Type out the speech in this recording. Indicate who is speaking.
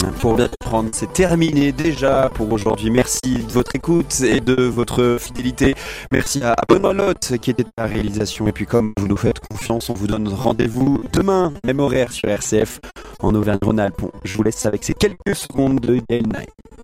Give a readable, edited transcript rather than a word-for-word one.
Speaker 1: pour bien prendre, c'est terminé déjà pour aujourd'hui. Merci de votre écoute et de votre fidélité. Merci à Benoît Lotte qui était à la réalisation. Et puis comme vous nous faites confiance, on vous donne rendez-vous demain, même horaire sur RCF en Auvergne-Rhône-Alpes. Je vous laisse avec ces quelques secondes de Day Night.